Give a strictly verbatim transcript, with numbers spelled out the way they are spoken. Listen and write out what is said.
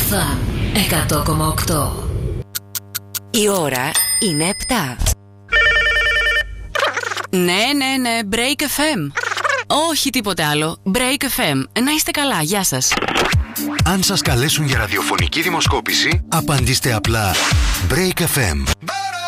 Φαν εκατό κόμμα οκτώ. Η ώρα είναι επτά. Ναι, ναι, ναι, Break εφ εμ. Όχι τίποτε άλλο. Break εφ εμ. Να είστε καλά, γεια σας. Αν σας καλέσουν για ραδιοφωνική δημοσκόπηση, απαντήστε απλά Break εφ εμ.